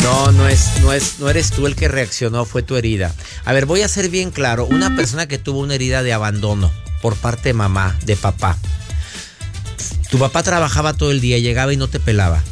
No eres tú el que reaccionó, fue tu herida. A ver, voy a ser bien claro. Una persona que tuvo una herida de abandono por parte de mamá, de papá. Tu papá trabajaba todo el día, llegaba y no te pelaba.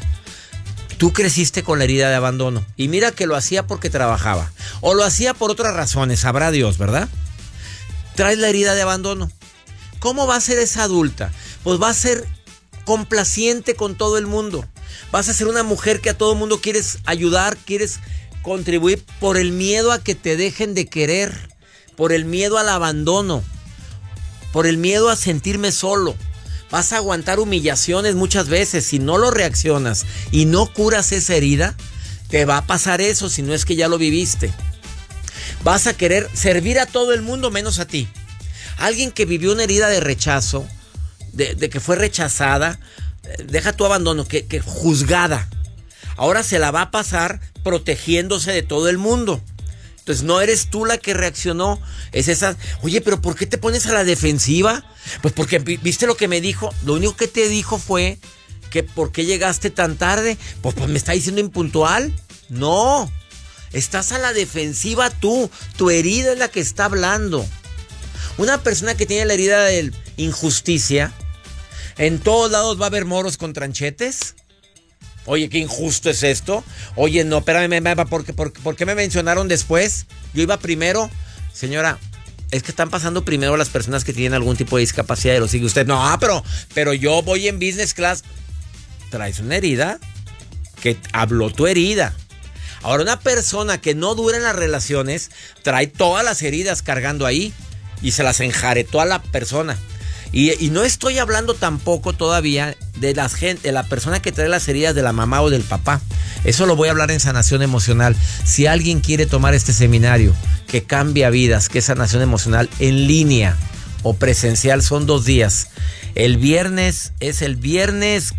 Tú creciste con la herida de abandono. Y mira que lo hacía porque trabajaba. O lo hacía por otras razones, sabrá Dios, ¿verdad? Traes la herida de abandono. ¿Cómo va a ser esa adulta? Pues va a ser complaciente con todo el mundo. Vas a ser una mujer que a todo el mundo quieres ayudar, quieres contribuir por el miedo a que te dejen de querer, por el miedo al abandono, por el miedo a sentirme solo. Vas a aguantar humillaciones muchas veces. Si no lo reaccionas y no curas esa herida, te va a pasar eso si no es que ya lo viviste. Vas a querer servir a todo el mundo menos a ti. Alguien que vivió una herida de rechazo, de que fue rechazada, deja tu abandono, que juzgada. Ahora se la va a pasar protegiéndose de todo el mundo. Entonces no eres tú la que reaccionó, es esa. Oye, pero ¿por qué te pones a la defensiva? Pues porque viste lo que me dijo. Lo único que te dijo fue que ¿por qué llegaste tan tarde? Pues me está diciendo impuntual. No, estás a la defensiva tú. Tu herida es la que está hablando. Una persona que tiene la herida de injusticia, en todos lados va a haber moros con tranchetes. Oye, qué injusto es esto. Oye, no, espérame, ¿por qué me mencionaron después? Yo iba primero. Señora, es que están pasando primero las personas que tienen algún tipo de discapacidad y lo sigue usted. No, pero yo voy en business class. Traes una herida que habló tu herida. Ahora, una persona que no dura en las relaciones trae todas las heridas cargando ahí y se las enjaretó a la persona. Y no estoy hablando tampoco todavía de la persona que trae las heridas de la mamá o del papá. Eso lo voy a hablar en Sanación Emocional. Si alguien quiere tomar este seminario que cambia vidas, que es Sanación Emocional en línea o presencial, son 2 días. El viernes es el viernes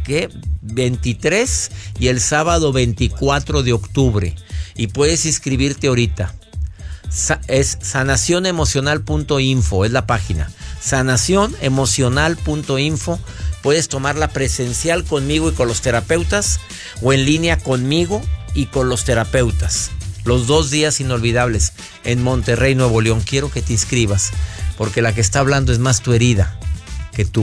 23 y el sábado 24 de octubre. Y puedes inscribirte ahorita. Es sanacionemocional.info, es la página. Sanacionemocional.info. Puedes tomarla presencial conmigo y con los terapeutas o en línea conmigo y con los terapeutas. Los 2 días inolvidables en Monterrey, Nuevo León. Quiero que te inscribas porque la que está hablando es más tu herida que tú.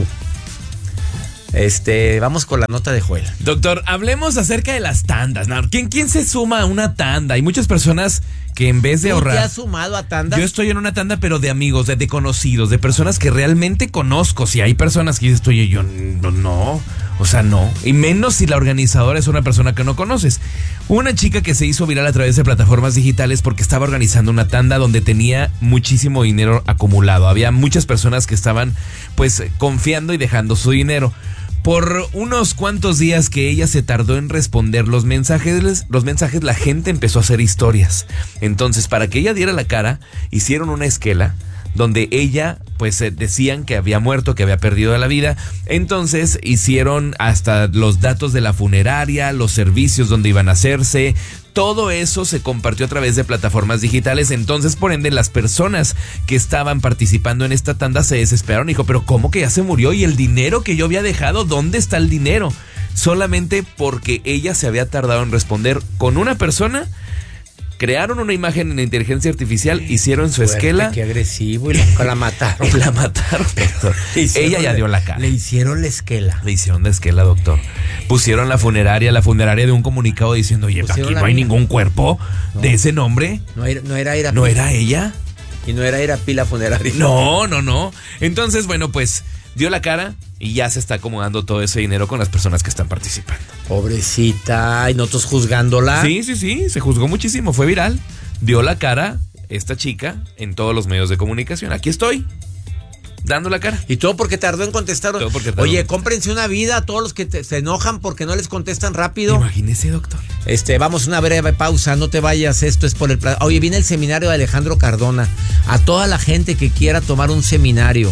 Vamos con la nota de Joel. Doctor, hablemos acerca de las tandas. ¿Quién se suma a una tanda? Hay muchas personas que en vez de ahorrar... ¿Tú te has sumado a tandas? Yo estoy en una tanda, pero de amigos, de conocidos, de personas que realmente conozco. Si hay personas que dices, oye, yo no, o sea, no. Y menos si la organizadora es una persona que no conoces. Una chica que se hizo viral a través de plataformas digitales porque estaba organizando una tanda donde tenía muchísimo dinero acumulado. Había muchas personas que estaban, pues, confiando y dejando su dinero. Por unos cuantos días que ella se tardó en responder los mensajes, la gente empezó a hacer historias. Entonces, para que ella diera la cara, hicieron una esquela donde ella, pues, decían que había muerto, que había perdido la vida. Entonces, hicieron hasta los datos de la funeraria, los servicios donde iban a hacerse. Todo eso se compartió a través de plataformas digitales. Entonces, por ende, las personas que estaban participando en esta tanda se desesperaron. Dijo, pero ¿cómo que ya se murió? ¿Y el dinero que yo había dejado? ¿Dónde está el dinero? Solamente porque ella se había tardado en responder con una persona. Crearon una imagen en inteligencia artificial, hicieron su esquela. Qué agresivo, y la mataron. La mataron, doctor. Ella ya dio la cara. Le hicieron la esquela. Le hicieron la esquela, doctor. Pusieron la funeraria de un comunicado diciendo, oye, aquí no hay ningún cuerpo de ese nombre. No era ella. Y no era Pila Funeraria. No. Entonces, bueno, pues dio la cara y ya se está acomodando todo ese dinero con las personas que están participando. Pobrecita, y nosotros juzgándola. Sí, se juzgó muchísimo, fue viral. Dio la cara esta chica en todos los medios de comunicación. Aquí estoy, dando la cara. Y todo porque tardó en contestar. Oye, cómprense una vida a todos los que se enojan porque no les contestan rápido. Imagínese, doctor. Vamos a una breve pausa, no te vayas, esto es por el... Oye, viene el seminario de Alejandro Cardona. A toda la gente que quiera tomar un seminario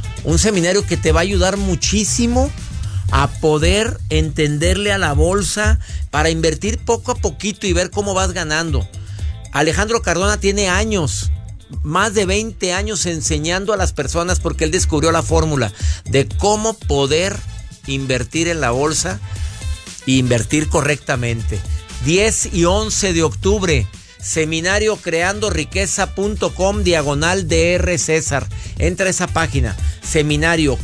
que te va a ayudar muchísimo a poder entenderle a la bolsa para invertir poco a poquito y ver cómo vas ganando. Alejandro Cardona tiene años, más de 20 años enseñando a las personas porque él descubrió la fórmula de cómo poder invertir en la bolsa e invertir correctamente. 10 y 11 de octubre. Seminario creandoriqueza.com/DR César. Entra a esa página. Seminario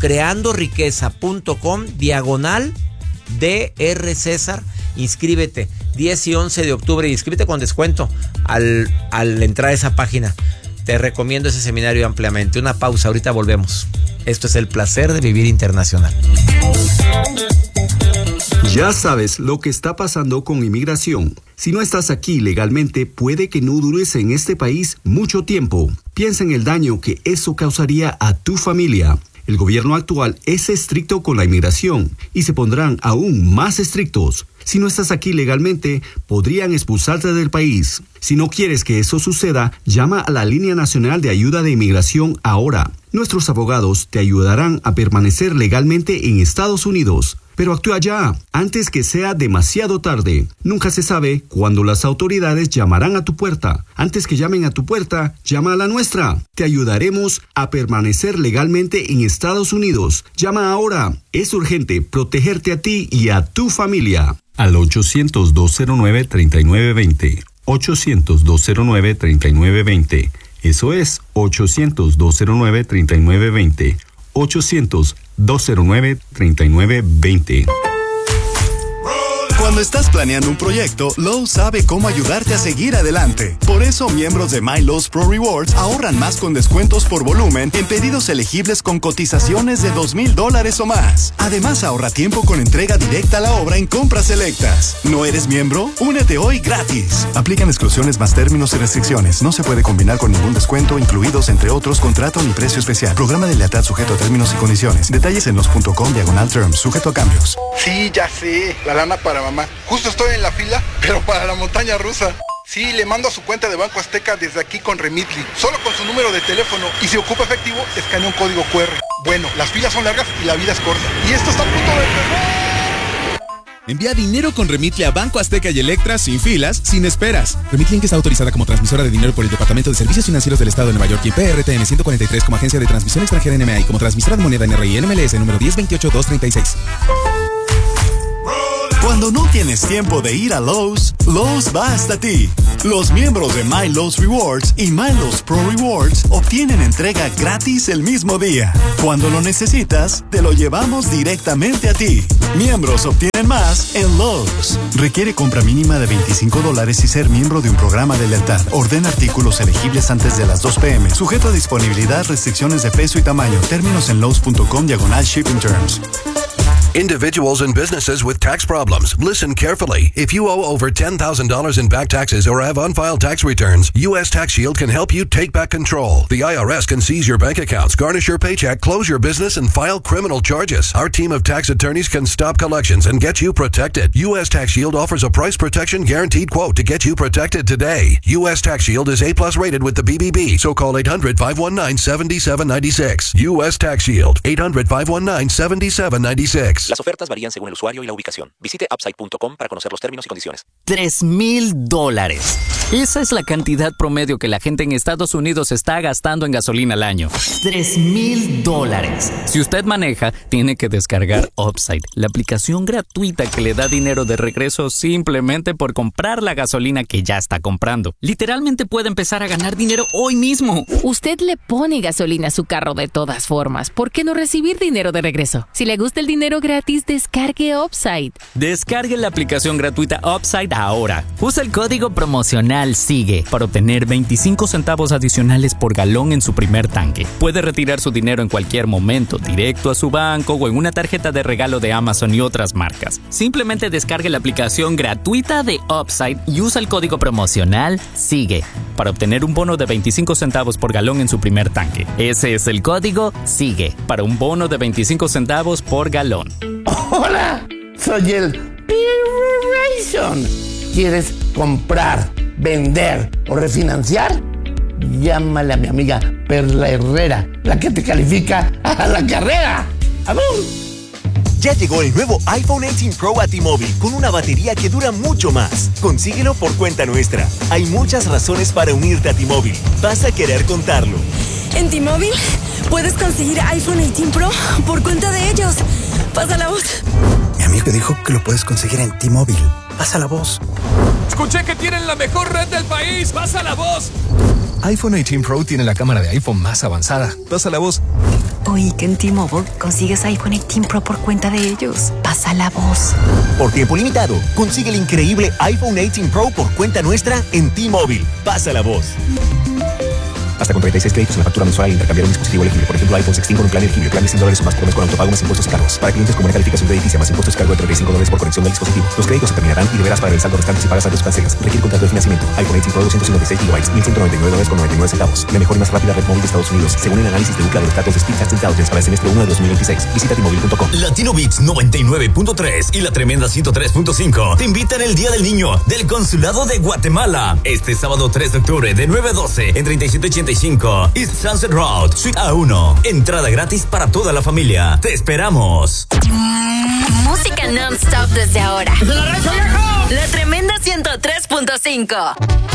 creandoriqueza.com/DR César. Inscríbete. 10 y 11 de octubre. Y inscríbete con descuento al entrar a esa página. Te recomiendo ese seminario ampliamente. Una pausa, ahorita volvemos. Esto es El Placer de Vivir Internacional. Ya sabes lo que está pasando con inmigración. Si no estás aquí legalmente, puede que no dures en este país mucho tiempo. Piensa en el daño que eso causaría a tu familia. El gobierno actual es estricto con la inmigración y se pondrán aún más estrictos. Si no estás aquí legalmente, podrían expulsarte del país. Si no quieres que eso suceda, llama a la Línea Nacional de Ayuda de Inmigración ahora. Nuestros abogados te ayudarán a permanecer legalmente en Estados Unidos. Pero actúa ya, antes que sea demasiado tarde. Nunca se sabe cuándo las autoridades llamarán a tu puerta. Antes que llamen a tu puerta, llama a la nuestra. Te ayudaremos a permanecer legalmente en Estados Unidos. Llama ahora. Es urgente protegerte a ti y a tu familia. Al 800-209-3920. 800-209-3920. Eso es 800-209-3920. 800-209-3920. Cuando estás planeando un proyecto, Lowe's sabe cómo ayudarte a seguir adelante. Por eso, miembros de My Lowe's Pro Rewards ahorran más con descuentos por volumen en pedidos elegibles con cotizaciones de $2,000 o más. Además, ahorra tiempo con entrega directa a la obra en compras selectas. ¿No eres miembro? Únete hoy gratis. Aplican exclusiones más términos y restricciones. No se puede combinar con ningún descuento, incluidos, entre otros, contrato ni precio especial. Programa de lealtad sujeto a términos y condiciones. Detalles en los.com/terms, sujeto a cambios. Sí, ya sé. La lana para mamá. Justo estoy en la fila, pero para la montaña rusa. Sí, le mando a su cuenta de Banco Azteca desde aquí con Remitly. Solo con su número de teléfono. Y si ocupa efectivo, escanea un código QR. Bueno, las filas son largas y la vida es corta. Y esto está a punto de empezar. Envía dinero con Remitly a Banco Azteca y Electra sin filas, sin esperas. Remitly Inc. está autorizada como transmisora de dinero por el Departamento de Servicios Financieros del Estado de Nueva York y PRTN 143 como agencia de transmisión extranjera NMA y como transmisora de moneda NRI NMLS número 1028236. Cuando no tienes tiempo de ir a Lowe's, Lowe's va hasta ti. Los miembros de My Lowe's Rewards y My Lowe's Pro Rewards obtienen entrega gratis el mismo día. Cuando lo necesitas, te lo llevamos directamente a ti. Miembros obtienen más en Lowe's. Requiere compra mínima de $25 y ser miembro de un programa de lealtad. Ordena artículos elegibles antes de las 2 p.m. Sujeto a disponibilidad, restricciones de peso y tamaño. Términos en Lowe's.com/shipping terms. Individuals and businesses with tax problems, listen carefully. If you owe over $10,000 in back taxes or have unfiled tax returns, U.S. Tax Shield can help you take back control. The IRS can seize your bank accounts, garnish your paycheck, close your business, and file criminal charges. Our team of tax attorneys can stop collections and get you protected. U.S. Tax Shield offers a price protection guaranteed quote to get you protected today. U.S. Tax Shield is A+ rated with the BBB, so call 800-519-7796. U.S. Tax Shield, 800-519-7796. Las ofertas varían según el usuario y la ubicación. Visite upside.com para conocer los términos y condiciones. $3,000. Esa es la cantidad promedio que la gente en Estados Unidos está gastando en gasolina al año. $3,000. Si usted maneja, tiene que descargar Upside, la aplicación gratuita que le da dinero de regreso simplemente por comprar la gasolina que ya está comprando. Literalmente puede empezar a ganar dinero hoy mismo. Usted le pone gasolina a su carro de todas formas. ¿Por qué no recibir dinero de regreso? Si le gusta el dinero gratis, descargue Upside. Descargue la aplicación gratuita Upside ahora. Usa el código promocional SIGUE para obtener 25 centavos adicionales por galón en su primer tanque. Puede retirar su dinero en cualquier momento, directo a su banco o en una tarjeta de regalo de Amazon y otras marcas. Simplemente descargue la aplicación gratuita de Upside y usa el código promocional SIGUE para obtener un bono de 25 centavos por galón en su primer tanque. Ese es el código SIGUE para un bono de 25 centavos por galón. Hola, soy el P-Ration. ¿Quieres comprar, vender o refinanciar? Llámale a mi amiga Perla Herrera, la que te califica a la carrera. ¡Abur! Ya llegó el nuevo iPhone 18 Pro a T-Mobile con una batería que dura mucho más. Consíguelo por cuenta nuestra. Hay muchas razones para unirte a T-Mobile. Vas a querer contarlo. En T-Mobile puedes conseguir iPhone 18 Pro por cuenta de ellos. Pasa la voz. Mi amigo dijo que lo puedes conseguir en T-Mobile. Pasa la voz. Escuché que tienen la mejor red del país. ¡Pasa la voz! iPhone 18 Pro tiene la cámara de iPhone más avanzada. Pasa la voz. Oí que en T-Mobile consigues iPhone 18 Pro por cuenta de ellos. Pasa la voz. Por tiempo limitado, consigue el increíble iPhone 18 Pro por cuenta nuestra en T-Mobile. Pasa la voz. Hasta con 36 créditos en la factura mensual al intercambiar un dispositivo elegible. Por ejemplo, iPhone 16 con un plan elegible. Plan de $100 o más por mes con autopago más impuestos y cargos. Para clientes con buena calificación crediticia más impuestos y cargo de $35 por conexión del dispositivo. Los créditos se terminarán y deberás pagar el saldo restante si pagas antes o cancelas. Requiere contrato de financiamiento. iPhone 18 Pro 256 GB, $1.199.99. La mejor y más rápida red móvil de Estados Unidos, según el análisis de UCLA de los datos de Speedtest Intelligence para el semestre 1 de 2026. Visita T-Mobile.com. Latino Beats 99.3 y la tremenda 103.5 te invitan el Día del Niño del Consulado de Guatemala. Este sábado 3 de octubre de 9 a 12 en 3785 East Sunset Road, Suite A1. Entrada gratis para toda la familia. Te esperamos. Música non-stop desde ahora. La tremenda 103.5.